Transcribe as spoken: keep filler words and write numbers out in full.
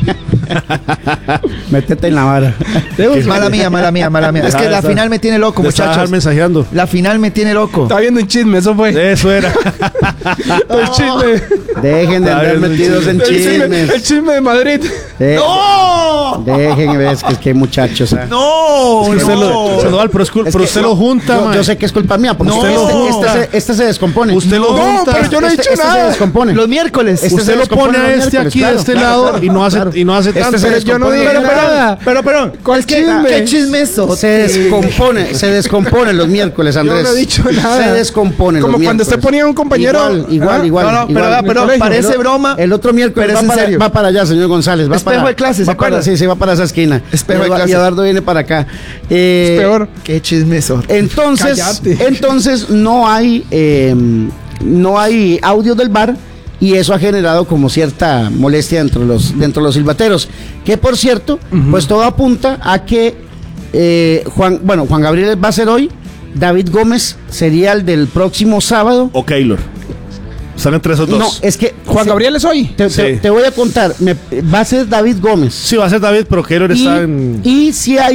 Métete en la vara. Mala mía, mala mía, mala mía. Es que la final me tiene loco, muchachos. mensajeando. La final me tiene loco. Está viendo un chisme, eso fue. Eso era. El chisme. Dejen de andar metidos en El chisme, chismes. el chisme de Madrid. De- ¡No! Dejen ver, es que, es que muchachos. ¿sabes? ¡No! Usted no. lo, Sandoval, pero, es cul- Es pero que usted no, lo junta, yo, man. yo sé que es culpa mía, porque No. usted este, junta. este, se, este se descompone. Usted lo No, junta. pero yo no he este, dicho este se nada. descompone. Los miércoles. Este Usted se lo descompone pone a los este miércoles, aquí, claro, de este claro, lado, claro, y no hace, claro. y no hace Este tanto. se Pero yo no descompone dije los miércoles. nada. Pero, pero, ¿Cuál es que- chisme? ¿Qué chisme es eso? Se descompone, se descompone los miércoles, Yo Andrés. no he dicho nada. Se descompone Como los cuando usted miércoles. ponía a un compañero. Igual, igual, ¿Ah? igual. No, no, igual. pero, En el pero colegio. parece El- broma. El otro miércoles Pero va es en para, serio. va para allá, señor González. Va Espejo para, de clase, ¿se va para, acuerda? Sí, sí, va para esa esquina. Espejo de Eduardo- clase. Y Eduardo viene para acá. Eh, Es peor. Qué chisme es eso. Entonces, Cállate. entonces no hay eh, no hay audio del V A R y eso ha generado como cierta molestia dentro de los dentro de los silbateros. Que por cierto, pues todo apunta a que eh, Juan, bueno, Juan Gabriel va a ser hoy, David Gómez sería el del próximo sábado. O Keylor. Están entre esos dos. No, es que Juan se- Gabriel es hoy. Te, te- Sí. te voy a contar, me- va a ser David Gómez. Sí, va a ser David, pero Keylor Y, está en... y si hay